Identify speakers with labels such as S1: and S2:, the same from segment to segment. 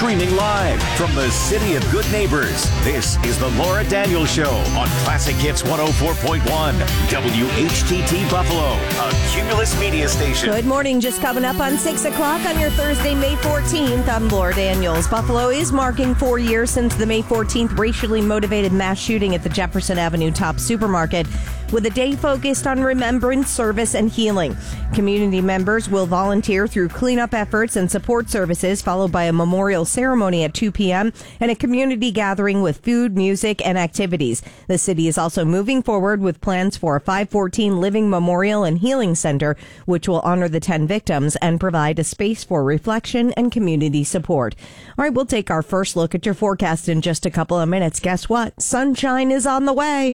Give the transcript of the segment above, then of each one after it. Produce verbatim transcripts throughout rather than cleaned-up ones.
S1: Streaming live from the City of Good Neighbors, this is the Laura Daniels Show on Classic Hits one oh four point one, W H T T Buffalo, a Cumulus media station.
S2: Good morning. Just coming up on six o'clock on your Thursday, May fourteenth. I'm Laura Daniels. Buffalo is marking four years since the May fourteenth racially motivated mass shooting at the Jefferson Avenue Top Supermarket, with a day focused on remembrance, service, and healing. Community members will volunteer through cleanup efforts and support services, followed by a memorial ceremony at two p.m. and a community gathering with food, music, and activities. The city is also moving forward with plans for a five fourteen Living Memorial and Healing Center, which will honor the ten victims and provide a space for reflection and community support. All right, we'll take our first look at your forecast in just a couple of minutes. Guess what? Sunshine is on the way.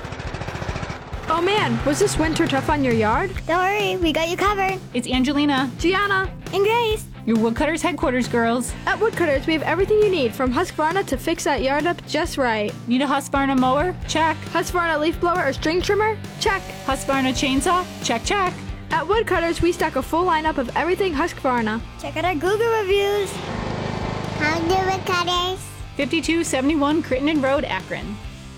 S3: Oh man, was this winter tough on your yard?
S4: Don't worry, we got you covered.
S5: It's Angelina,
S3: Gianna,
S4: and Grace.
S5: Your Woodcutters headquarters girls.
S3: At Woodcutters, we have everything you need, from Husqvarna to fix that yard up just right.
S5: Need a Husqvarna mower? Check.
S3: Husqvarna leaf blower or string trimmer? Check.
S5: Husqvarna chainsaw? Check, check.
S3: At Woodcutters, we stock a full lineup of everything Husqvarna.
S4: Check out our Google reviews. How's the Woodcutters?
S5: fifty-two seventy-one Crittenden Road, Akron.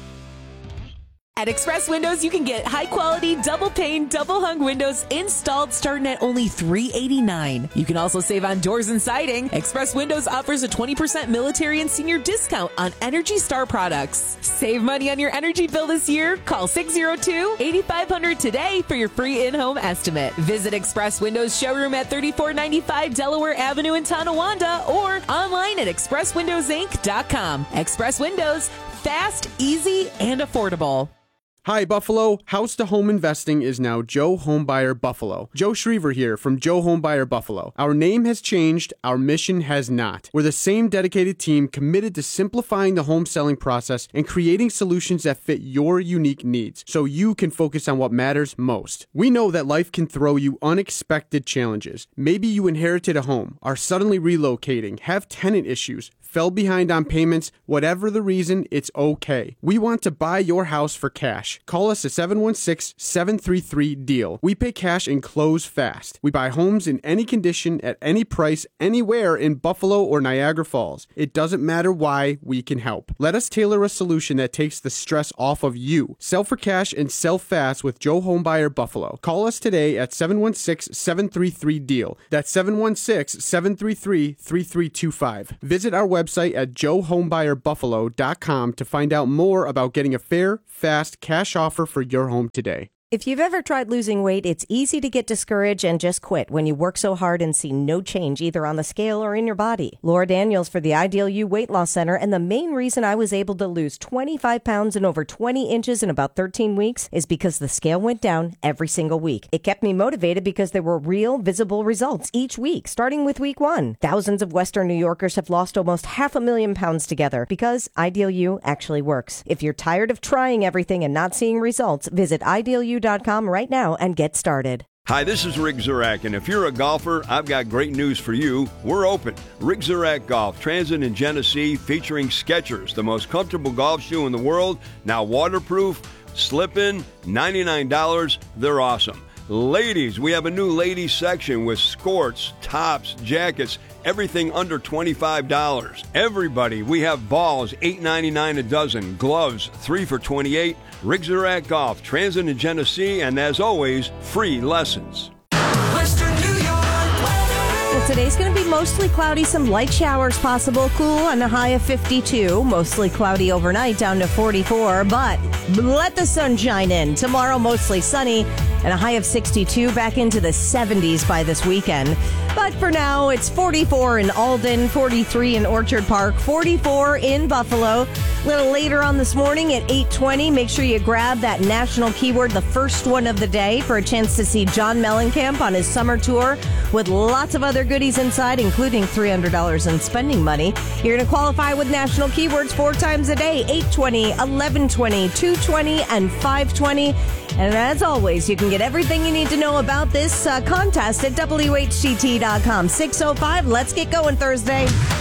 S6: At Express Windows, you can get high-quality, double-pane, double-hung windows installed starting at only three hundred eighty-nine dollars. You can also save on doors and siding. Express Windows offers a twenty percent military and senior discount on Energy Star products. Save money on your energy bill this year. Call six oh two, eight five zero zero today for your free in-home estimate. Visit Express Windows showroom at thirty-four ninety-five Delaware Avenue in Tonawanda or online at express windows inc dot com. Express Windows, fast, easy, and affordable.
S7: Hi, Buffalo. House to home investing is now Joe Homebuyer Buffalo. Joe Schriever here from Joe Homebuyer Buffalo. Our name has changed. Our mission has not. We're the same dedicated team committed to simplifying the home selling process and creating solutions that fit your unique needs so you can focus on what matters most. We know that life can throw you unexpected challenges. Maybe you inherited a home, are suddenly relocating, have tenant issues, fell behind on payments. Whatever the reason, it's okay. We want to buy your house for cash. Call us at seven one six, seven three three, deal. We pay cash and close fast. We buy homes in any condition, at any price, anywhere in Buffalo or Niagara Falls. It doesn't matter why, we can help. Let us tailor a solution that takes the stress off of you. Sell for cash and sell fast with Joe Homebuyer Buffalo. Call us today at seven one six, seven three three, deal. That's seven one six, seven three three, three three two five. Visit our website website at joe homebuyer buffalo dot com to find out more about getting a fair, fast cash offer for your home today.
S2: If you've ever tried losing weight, it's easy to get discouraged and just quit when you work so hard and see no change either on the scale or in your body. Laura Daniels for the Ideal You Weight Loss Center, and the main reason I was able to lose twenty-five pounds and over twenty inches in about thirteen weeks is because the scale went down every single week. It kept me motivated because there were real, visible results each week, starting with week one. Thousands of Western New Yorkers have lost almost half a million pounds together because Ideal You actually works. If you're tired of trying everything and not seeing results, visit ideal you dot com right now and get started.
S8: Hi, this is Rick Zurak, and if you're a golfer, I've got great news for you. We're open. Rick Zurak Golf, Transit in Genesee, featuring Skechers, the most comfortable golf shoe in the world, now waterproof, slip-in, ninety-nine dollars. They're awesome. Ladies, we have a new ladies section with skirts, tops, jackets, everything under twenty-five dollars. Everybody, we have balls, eight ninety-nine a dozen, gloves, three for twenty-eight. Rick Zurak Golf, Transit in Genesee, and as always, free lessons.
S2: Western New York weather. Well, today's going to be mostly cloudy, some light showers possible, cool on a high of fifty-two, mostly cloudy overnight down to forty-four, but let the sun shine in. Tomorrow, mostly sunny and a high of sixty-two, back into the seventies by this weekend. But for now, it's forty-four in Alden, forty-three in Orchard Park, forty-four in Buffalo. A little later on this morning at eight twenty, make sure you grab that national keyword, the first one of the day, for a chance to see John Mellencamp on his summer tour with lots of other goodies inside, including three hundred dollars in spending money. You're going to qualify with national keywords four times a day, eight twenty, eleven twenty, two twenty, and five twenty. And as always, you can get everything you need to know about this uh, contest at W H T T dot com. six oh five, let's get going Thursday.